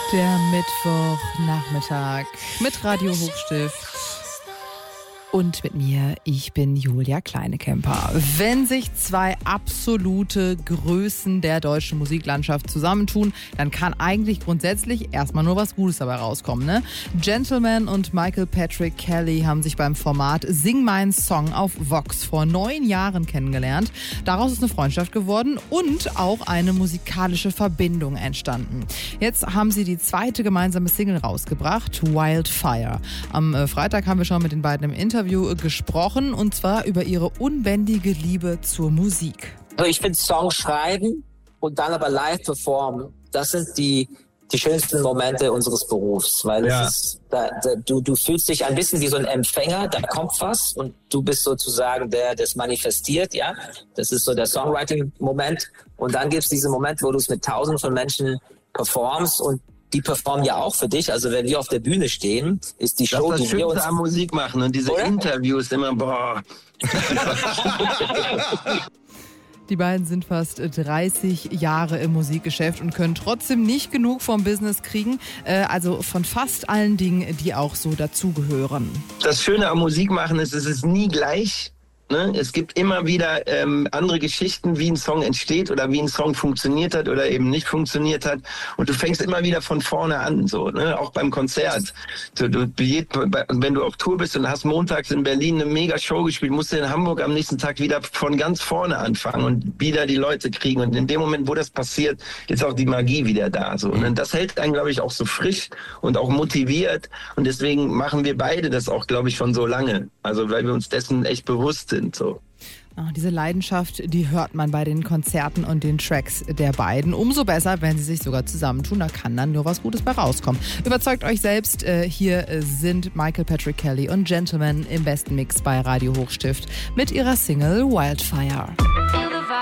Der Mittwochnachmittag mit Radio Hochstift. Und mit mir, ich bin Julia Kleinekemper. Wenn sich zwei absolute Größen der deutschen Musiklandschaft zusammentun, dann kann eigentlich grundsätzlich erstmal nur was Gutes dabei rauskommen, ne? Gentleman und Michael Patrick Kelly haben sich beim Format Sing meinen Song auf Vox vor 9 Jahren kennengelernt. Daraus ist eine Freundschaft geworden und auch eine musikalische Verbindung entstanden. Jetzt haben sie die zweite gemeinsame Single rausgebracht, Wildfire. Am Freitag haben wir schon mit den beiden im Interview gesprochen, und zwar über ihre unbändige Liebe zur Musik. Also ich finde, Songs schreiben und dann aber live performen, das sind die schönsten Momente unseres Berufs, weil es ist, du fühlst dich ein bisschen wie so ein Empfänger, da kommt was und du bist sozusagen der das manifestiert, ja. Das ist so der Songwriting-Moment, und dann gibt es diesen Moment, wo du es mit Tausenden von Menschen performst, und die performen ja auch für dich. Also wenn wir auf der Bühne stehen, ist die Show, das die wir uns am Musik machen, und diese Interviews immer, boah. Die beiden sind fast 30 Jahre im Musikgeschäft und können trotzdem nicht genug vom Business kriegen. Also von fast allen Dingen, die auch so dazugehören. Das Schöne am Musikmachen ist, es ist nie gleich. Ne? Es gibt immer wieder andere Geschichten, wie ein Song entsteht oder wie ein Song funktioniert hat oder eben nicht funktioniert hat. Und du fängst immer wieder von vorne an, so, ne? Auch beim Konzert. Wenn du auf Tour bist und hast montags in Berlin eine mega Show gespielt, musst du in Hamburg am nächsten Tag wieder von ganz vorne anfangen und wieder die Leute kriegen. Und in dem Moment, wo das passiert, ist auch die Magie wieder da. So. Und das hält einen, glaube ich, auch so frisch und auch motiviert. Und deswegen machen wir beide das auch, glaube ich, schon so lange. Also weil wir uns dessen echt bewusst sind. So. Diese Leidenschaft, die hört man bei den Konzerten und den Tracks der beiden. Umso besser, wenn sie sich sogar zusammentun. Da kann dann nur was Gutes bei rauskommen. Überzeugt euch selbst. Hier sind Michael Patrick Kelly und Gentleman im besten Mix bei Radio Hochstift mit ihrer Single Wildfire.